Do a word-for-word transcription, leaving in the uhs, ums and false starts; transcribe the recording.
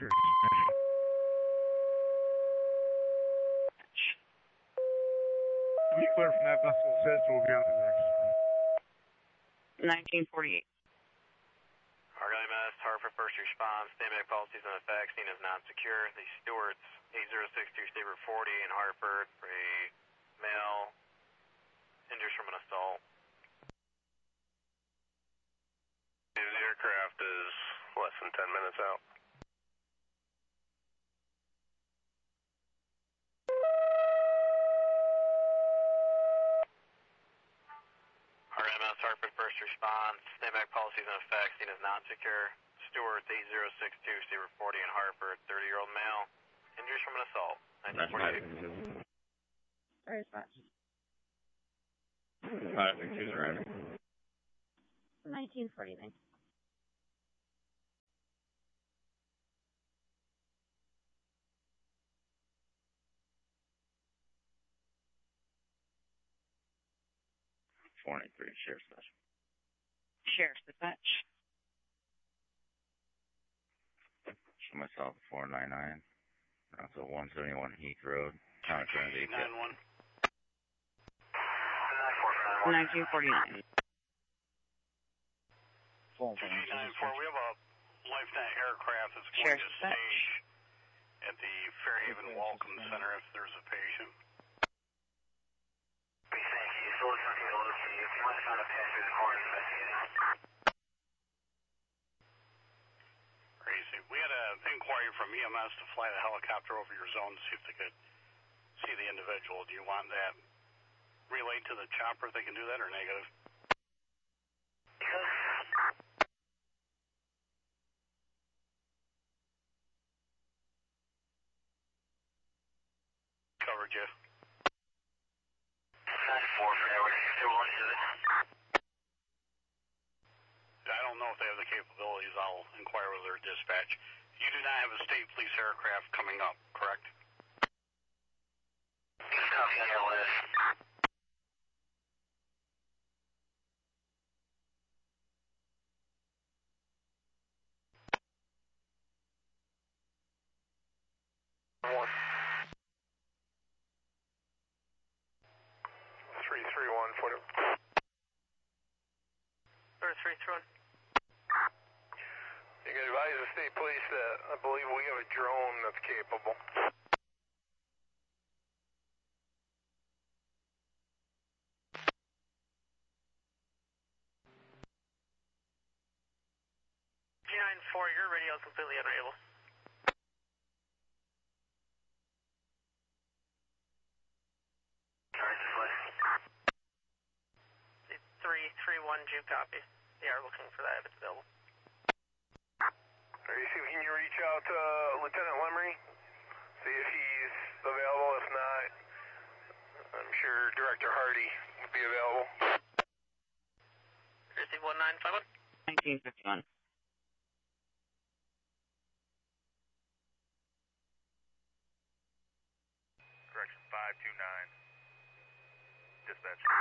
sure. Be clear from that vessel says we'll be on the next one. nineteen forty-eight. Argo M S, Hartford first response. Standby policies on effect. Scene is not secure. The Stewart's eight zero six two Sabre forty in Hartford for a male injured from an assault. The aircraft is less than ten minutes out. R M S Hartford first response. Standby policies in effect. Scene is not secure. Stewart's eight zero six two Sabre forty in Hartford. thirty year old male. Injuries from an assault. nineteen forty-eight. Very fast. five six two surrender. nineteen forty-nine. four ninety-three, Sheriff's Dispatch. Sheriff's Dispatch. Show myself four nine nine. Also one seventy-one Heath Road. Counter transit. nine one. nineteen forty-nine. two nine four, we have a Lifenet aircraft that's going Sheriff's to Dispatch. stage at the Fairhaven Welcome Center if there's a patient. Thank you. So something to look at you. If you want to find a passenger, the car is investigating. Crazy. We had an inquiry from E M S to fly the helicopter over your zone to see if they could see the individual. Do you want that relayed to the chopper if they can do that, or negative? Covered you. nine four for hour. I don't know if they have the capabilities. I'll inquire with their dispatch. You do not have a state police aircraft coming up, correct? Copy on your list. One. three three one, put it. Or three three one. You can advise the state police that I believe we have a drone that's capable. G nine four, your radio is completely unavailable. three three one, Juke copy. They are looking for that if it's available. Are you see, can you reach out to uh, Lieutenant Lemery? See if he's available. If not, I'm sure Director Hardy would be available. Receive one nine five one. nineteen fifty-one. Correction five two nine. Dispatch.